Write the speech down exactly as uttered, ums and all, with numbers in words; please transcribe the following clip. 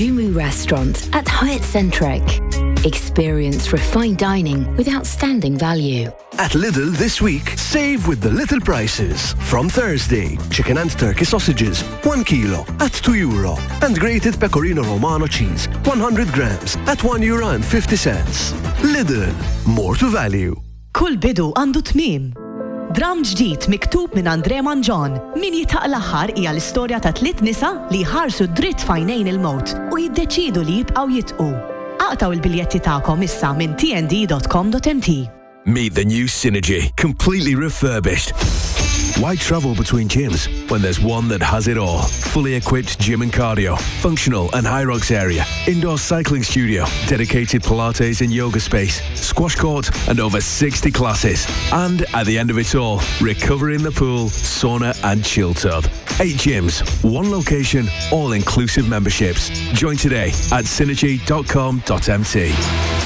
Jumu Restaurant at Hyatt Centric. Experience refined dining with outstanding value. At Lidl this week, save with the little prices. From Thursday, chicken and turkey sausages, one kilo at two euro. And grated pecorino romano cheese, one hundred grams at one euro and fifty cents. Lidl, more to value. Kull bidu għandu tmiem. Dram ġdid miktub minn Andre Manjon. Min jitaq l-aħħar hija l-istorja ta' tliet nisa li ħarsu dritt fajnejn il-mowt u jiddeċidu li jibqgħu jitqu. Aqtaw il-biljetti tagħkom issa minn t n d dot com dot m t. Meet the new Synergy, completely refurbished. Why travel between gyms when there's one that has it all? Fully equipped gym and cardio, functional and high rocks area, indoor cycling studio, dedicated Pilates and yoga space, squash court and over sixty classes. And at the end of it all, recover in the pool, sauna and chill tub. Eight gyms, one location, all inclusive memberships. Join today at synergy dot com dot m t.